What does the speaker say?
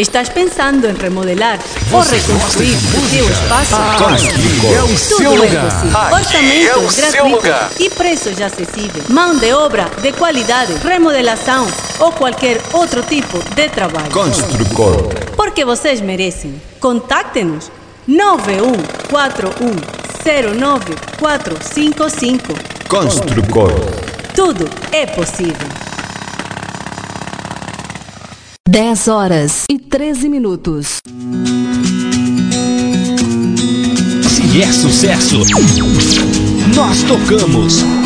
Estás pensando em remodelar ou reconstruir o teu espaço? É o seu Tudo é lugar. possível. Orçamento gratuito e preços acessíveis. Mão de obra de qualidade, remodelação ou qualquer outro tipo de trabalho. Construcor. Porque vocês merecem. Contacte-nos 9141095455. Construcor. Tudo é possível. 10h13. Se é sucesso, nós tocamos.